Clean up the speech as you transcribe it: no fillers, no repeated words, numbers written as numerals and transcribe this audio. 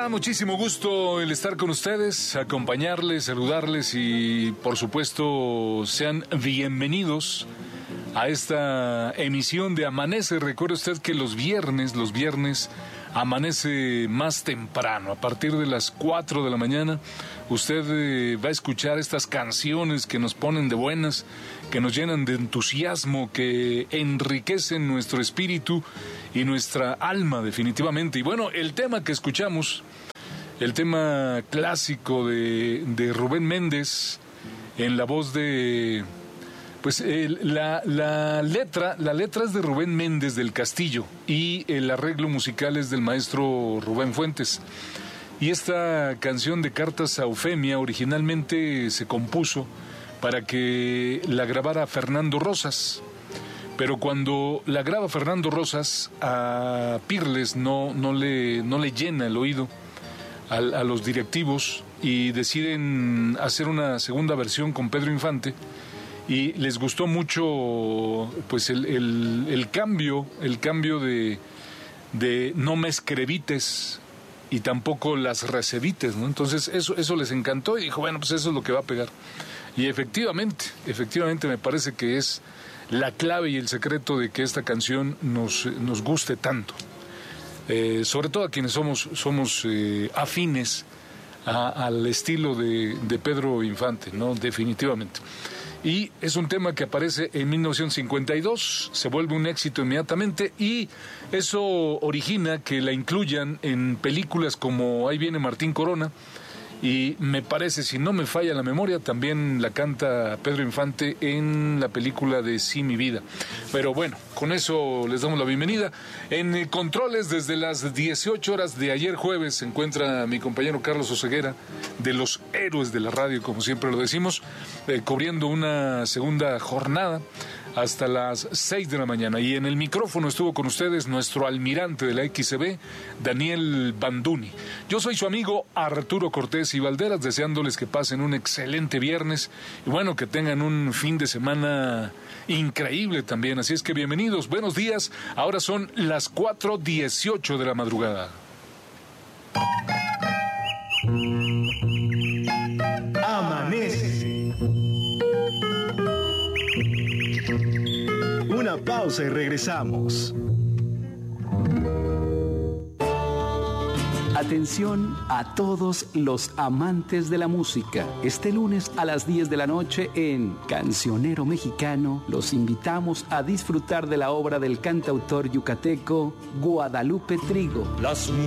da muchísimo gusto el estar con ustedes, acompañarles, saludarles y, por supuesto, sean bienvenidos a esta emisión de Amanece. Recuerde usted que los viernes amanece más temprano. A partir de las 4 de la mañana, usted va a escuchar estas canciones que nos ponen de buenas, que nos llenan de entusiasmo, que enriquecen nuestro espíritu y nuestra alma, definitivamente. Y bueno, el tema que escuchamos, el tema clásico de Rubén Méndez, en la voz de... Pues la letra es de Rubén Méndez del Castillo y el arreglo musical es del maestro Rubén Fuentes. Y esta canción de Cartas a Eufemia originalmente se compuso para que la grabara Fernando Rosas. Pero cuando la graba Fernando Rosas, a Pirles no le llena el oído a los directivos y deciden hacer una segunda versión con Pedro Infante. Y les gustó mucho pues el cambio de no me escrevites y tampoco las recebites, ¿no? Entonces eso les encantó y dijo, bueno, pues eso es lo que va a pegar. Y efectivamente me parece que es la clave y el secreto de que esta canción nos guste tanto. Sobre todo a quienes somos afines al estilo de Pedro Infante, ¿no? Definitivamente. Y es un tema que aparece en 1952, se vuelve un éxito inmediatamente y eso origina que la incluyan en películas como Ahí viene Martín Corona, y me parece, si no me falla la memoria, también la canta Pedro Infante en la película de Sí, mi vida. Pero bueno, con eso les damos la bienvenida. En controles desde las 18 horas de ayer jueves se encuentra mi compañero Carlos Oseguera, de los héroes de la radio, como siempre lo decimos, cubriendo una segunda jornada hasta las 6 de la mañana. Y en el micrófono estuvo con ustedes nuestro almirante de la XCB, Daniel Banduni. Yo soy su amigo Arturo Cortés y Valderas, deseándoles que pasen un excelente viernes y bueno, que tengan un fin de semana increíble también. Así es que bienvenidos, buenos días. Ahora son las 4:18 de la madrugada. Amanece. Una pausa y regresamos. Atención a todos los amantes de la música. Este lunes a las 10 de la noche en Cancionero Mexicano los invitamos a disfrutar de la obra del cantautor yucateco Guadalupe Trigo. Las